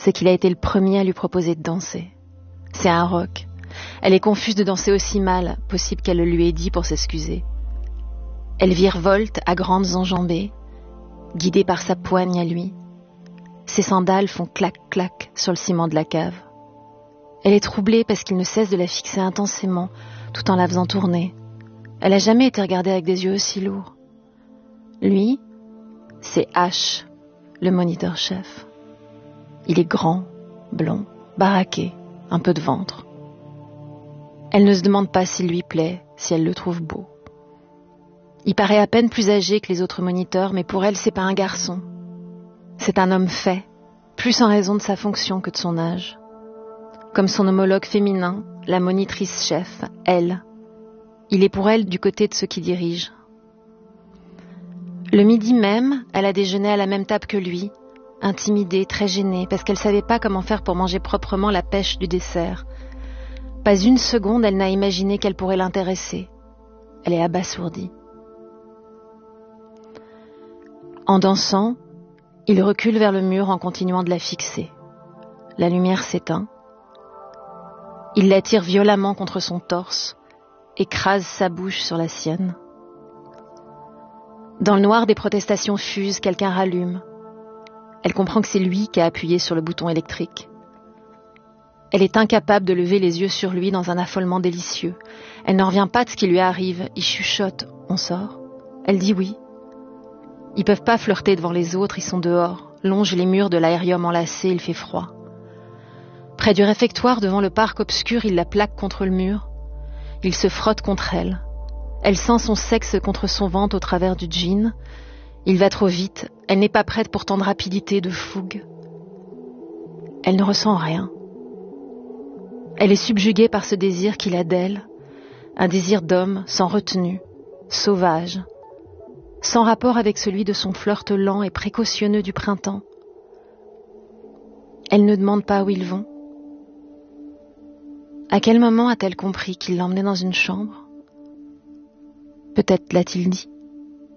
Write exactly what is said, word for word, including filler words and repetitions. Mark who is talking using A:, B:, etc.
A: c'est qu'il a été le premier à lui proposer de danser. C'est un rock. Elle est confuse de danser aussi mal, possible qu'elle le lui ait dit pour s'excuser. Elle virevolte à grandes enjambées, guidée par sa poigne à lui. Ses sandales font clac-clac sur le ciment de la cave. Elle est troublée parce qu'il ne cesse de la fixer intensément, tout en la faisant tourner. Elle n'a jamais été regardée avec des yeux aussi lourds. Lui, c'est H, le moniteur-chef. Il est grand, blond, baraqué, un peu de ventre. Elle ne se demande pas s'il lui plaît, si elle le trouve beau. Il paraît à peine plus âgé que les autres moniteurs, mais pour elle, c'est pas un garçon. C'est un homme fait, plus en raison de sa fonction que de son âge. Comme son homologue féminin, la monitrice-chef, elle. Il est pour elle du côté de ceux qui dirigent. Le midi même, elle a déjeuné à la même table que lui, intimidée, très gênée, parce qu'elle savait pas comment faire pour manger proprement la pêche du dessert. Pas une seconde, elle n'a imaginé qu'elle pourrait l'intéresser. Elle est abasourdie. En dansant, il recule vers le mur en continuant de la fixer. La lumière s'éteint. Il l'attire violemment contre son torse, écrase sa bouche sur la sienne. Dans le noir, des protestations fusent, quelqu'un rallume. Elle comprend que c'est lui qui a appuyé sur le bouton électrique. Elle est incapable de lever les yeux sur lui dans un affolement délicieux. Elle n'en revient pas de ce qui lui arrive. Il chuchote. On sort. Elle dit oui. Ils peuvent pas flirter devant les autres, ils sont dehors. Longent les murs de l'aérium enlacé, il fait froid. Près du réfectoire, devant le parc obscur, il la plaque contre le mur. Il se frotte contre elle. Elle sent son sexe contre son ventre au travers du jean. Il va trop vite. Elle n'est pas prête pour tant de rapidité, de fougue. Elle ne ressent rien. Elle est subjuguée par ce désir qu'il a d'elle, un désir d'homme sans retenue, sauvage, sans rapport avec celui de son flirt lent et précautionneux du printemps. Elle ne demande pas où ils vont. À quel moment a-t-elle compris qu'il l'emmenait dans une chambre ? Peut-être l'a-t-il dit.